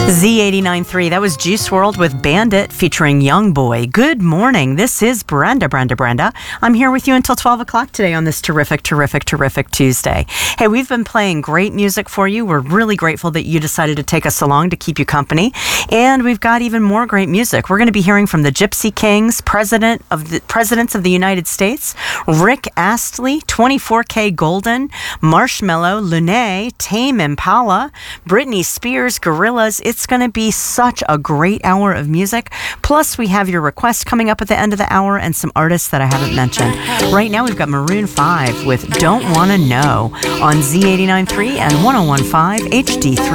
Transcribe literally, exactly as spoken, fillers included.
Z eighty-nine point three, that was Juice world with Bandit featuring Young Boy. Good morning. This is Brenda, Brenda, Brenda. I'm here with you until twelve o'clock today on this terrific, terrific, terrific Tuesday. Hey, we've been playing great music for you. We're really grateful that you decided to take us along to keep you company. And we've got even more great music. We're going to be hearing from the Gypsy Kings, President of the Presidents of the United States, Rick Astley, twenty-four K Golden, Marshmello, Luné, Tame Impala, Britney Spears, Gorillaz. It's going to be such a great hour of music. Plus, we have your requests coming up at the end of the hour and some artists that I haven't mentioned. Right now, we've got Maroon five with Don't Wanna Know on Z eighty-nine point three and one oh one point five H D three.